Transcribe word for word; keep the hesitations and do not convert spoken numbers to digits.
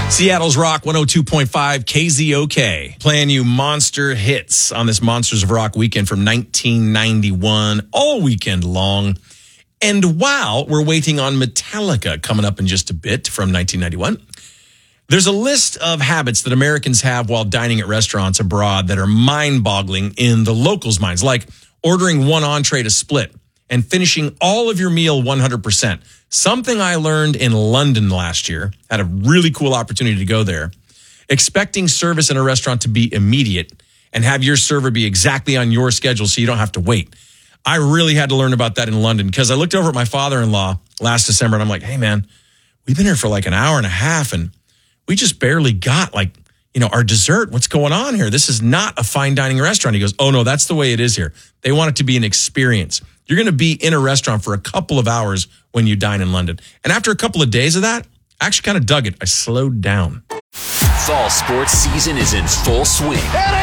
Seattle's Rock one oh two point five K Z O K. Playing you monster hits on this Monsters of Rock weekend from nineteen ninety-one, all weekend long. And while we're waiting on Metallica coming up in just a bit from nineteen ninety-one, there's a list of habits that Americans have while dining at restaurants abroad that are mind-boggling in the locals' minds, like ordering one entree to split and finishing all of your meal one hundred percent. Something I learned in London last year, had a really cool opportunity to go there. Expecting service in a restaurant to be immediate and have your server be exactly on your schedule so you don't have to wait. I really had to learn about that in London because I looked over at my father-in-law last December and I'm like, hey, man, we've been here for like an hour and a half and we just barely got like, you know, our dessert. What's going on here? This is not a fine dining restaurant. He goes, oh, no, that's the way it is here. They want it to be an experience. You're going to be in a restaurant for a couple of hours when you dine in London. And after a couple of days of that, I actually kind of dug it. I slowed down. Fall sports season is in full swing. And